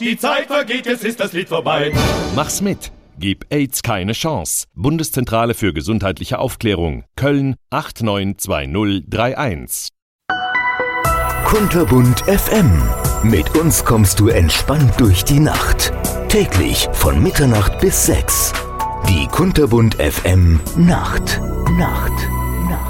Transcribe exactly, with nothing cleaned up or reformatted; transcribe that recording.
die Zeit vergeht, jetzt ist das Lied vorbei. Mach's mit. Gib AIDS keine Chance. Bundeszentrale für gesundheitliche Aufklärung. Köln acht neun zwei null drei eins. Kunterbunt F M. Mit uns kommst du entspannt durch die Nacht. Täglich von Mitternacht bis sechs. Die Kunterbunt F M Nacht. Nacht.